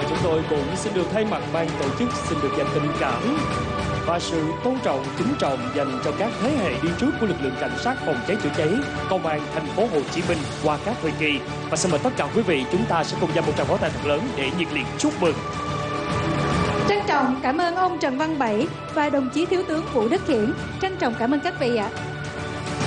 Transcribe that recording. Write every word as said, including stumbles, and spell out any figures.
chúng tôi cũng xin được thay mặt ban tổ chức xin được dành tình cảm và sự tôn trọng, kính trọng dành cho các thế hệ đi trước của lực lượng cảnh sát phòng cháy chữa cháy công an thành phố Hồ Chí Minh qua các thời kỳ. Và xin mời tất cả quý vị chúng ta sẽ cùng dành một tràng pháo tay thật lớn để nhiệt liệt chúc mừng. Trân trọng cảm ơn ông Trần Văn Bảy và đồng chí Thiếu tướng Vũ Đức Hiển. Trân trọng cảm ơn các vị ạ.